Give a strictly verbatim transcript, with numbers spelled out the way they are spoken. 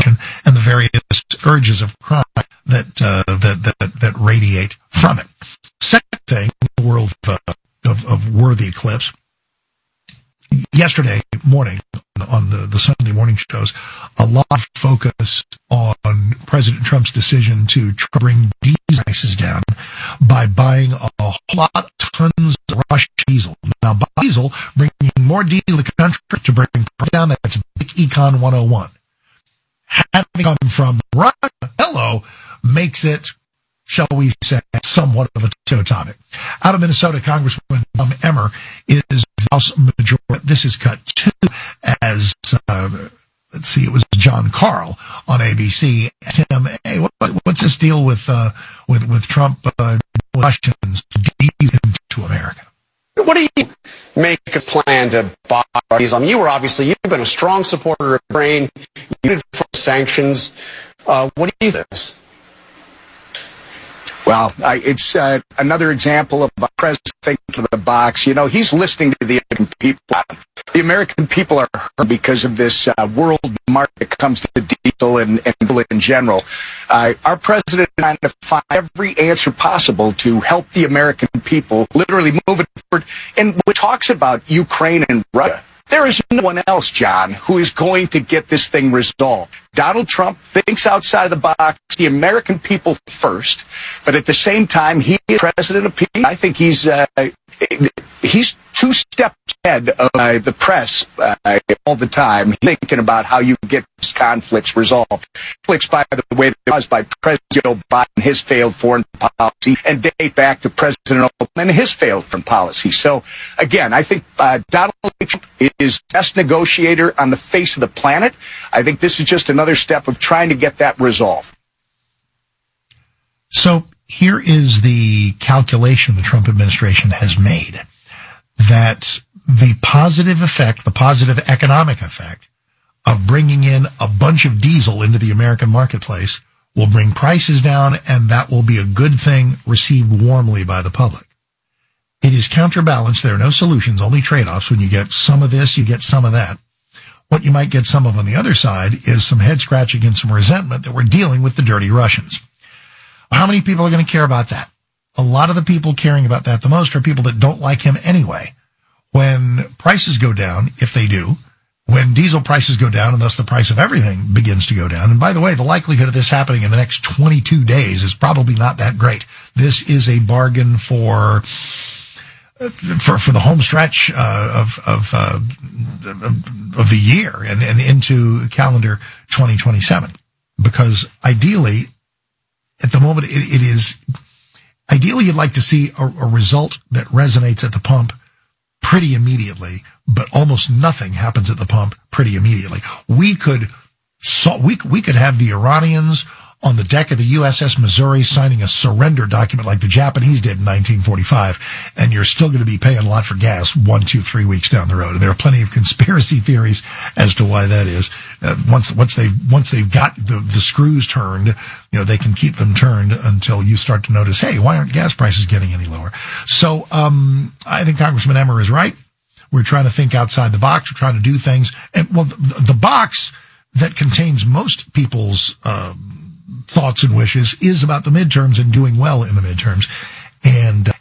and the various urges of crime that, uh, that, that, that radiate from it. Second thing, in the world of, uh, of, of worthy eclipse, yesterday morning on the, the Sunday morning shows, a lot of focus on President Trump's decision to try to bring diesel prices down by buying a whole lot of tons of Russian diesel. Now, diesel, bringing more diesel to the country to bring prices down, that's big econ one oh one. Having come from Russia, hello, makes it, shall we say, somewhat of a show topic. Out of Minnesota, Congressman Tom Emmer is the House Majority. This is cut two as, uh, let's see, it was John Carl on A B C. Tim, hey, what, what's this deal with, uh, with, with Trump, uh, Russians into America? What do you make a plan to buy diesel? You were obviously, you've been a strong supporter of Ukraine. You did for sanctions. Uh, what do you think? Well, I, it's uh, another example of a president thinking of the box. You know, he's listening to the American people. The American people are hurt because of this uh, world market that comes to diesel and, and in general. Uh, our president is trying to find every answer possible to help the American people literally move it forward. And when it talks about Ukraine and Russia, there is no one else, John, who is going to get this thing resolved. Donald Trump thinks outside of the box, the American people first, but at the same time, he is president of peace. I think he's uh, he's two steps ahead of uh, the press uh, all the time, thinking about how you get these conflicts resolved. Conflicts, by the way, caused by President Joe Biden, his failed foreign policy, and date back to President Obama and his failed foreign policy. So, again, I think uh, Donald Trump is the best negotiator on the face of the planet. I think this is just another step of trying to get that resolved. So here is the calculation the Trump administration has made, that the positive effect, the positive economic effect of bringing in a bunch of diesel into the American marketplace will bring prices down, and that will be a good thing received warmly by the public. It is counterbalanced. There are no solutions, only trade-offs. When you get some of this, you get some of that. What you might get some of on the other side is some head-scratching and some resentment that we're dealing with the dirty Russians. How many people are going to care about that? A lot of the people caring about that the most are people that don't like him anyway. When prices go down, if they do, when diesel prices go down and thus the price of everything begins to go down, and by the way, the likelihood of this happening in the next twenty-two days is probably not that great. This is a bargain for for for the home stretch uh, of of, uh, of of the year and, and into calendar twenty twenty-seven, because ideally, at the moment, it, it is ideally you'd like to see a, a result that resonates at the pump pretty immediately, but almost nothing happens at the pump pretty immediately. We could, so, we, we could have the Iranians on the deck of the U S S Missouri signing a surrender document like the Japanese did in nineteen forty-five, and you're still going to be paying a lot for gas one, two, three weeks down the road. And there are plenty of conspiracy theories as to why that is. Uh, once, once they've, once they've got the, the screws turned, you know, they can keep them turned until you start to notice, hey, why aren't gas prices getting any lower? So, um, I think Congressman Emmer is right. We're trying to think outside the box. We're trying to do things. And, well, the, the box that contains most people's, um, thoughts and wishes is about the midterms and doing well in the midterms. And